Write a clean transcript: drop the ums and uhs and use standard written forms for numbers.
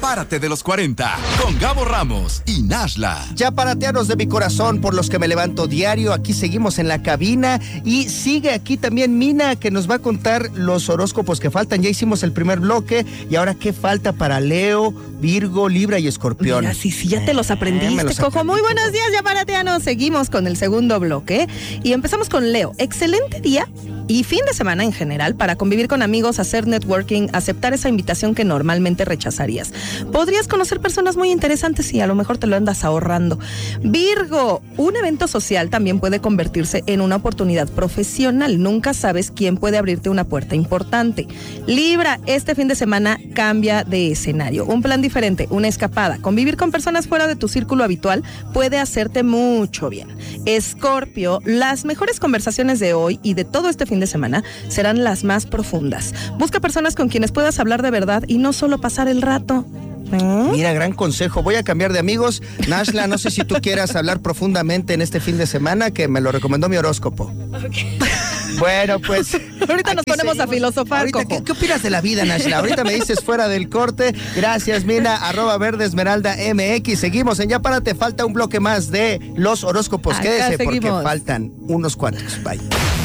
Párate de los 40 con Gabo Ramos y Nashla. Ya parateanos de mi corazón por los que me levanto diario. Aquí seguimos en la cabina y sigue aquí también Mina, que nos va a contar los horóscopos que faltan. Ya hicimos el primer bloque y ahora qué falta para Leo, Virgo, Libra y Escorpión. Mira, sí, ya te los aprendiste, Cojo. Muy buenos días, ya parateanos. Seguimos con el segundo bloque y empezamos con Leo. Excelente día y fin de semana en general para convivir con amigos, hacer networking, aceptar esa invitación que normalmente rechazarías. Podrías conocer personas muy interesantes y a lo mejor te lo andas ahorrando. Virgo, un evento social también puede convertirse en una oportunidad profesional. Nunca sabes quién puede abrirte una puerta importante. Libra, este fin de semana cambia de escenario. Un plan diferente, una escapada. Convivir con personas fuera de tu círculo habitual puede hacerte mucho bien. Escorpio, las mejores conversaciones de hoy y de todo este fin de semana serán las más profundas. Busca personas con quienes puedas hablar de verdad y no solo pasar el rato. Mira, gran consejo. Voy a cambiar de amigos. Nashla, no sé si tú quieras hablar profundamente en este fin de semana, que me lo recomendó mi horóscopo. Okay. Bueno, pues ahorita nos ponemos a filosofar. Ahorita, ¿qué opinas de la vida, Nashla? Ahorita me dices fuera del corte. Gracias, Mina, @verdesmeralda_mx. Seguimos en Ya Párate. Falta un bloque más de los horóscopos. Quédese porque faltan unos cuantos. Bye.